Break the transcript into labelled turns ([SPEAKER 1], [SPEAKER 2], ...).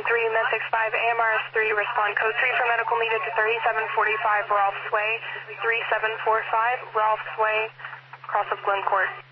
[SPEAKER 1] Memphis 5, AMRS 3, respond code 3 for medical needed to 3745 Rolfs Way, 3745 Rolfs Way, cross of Glen Court.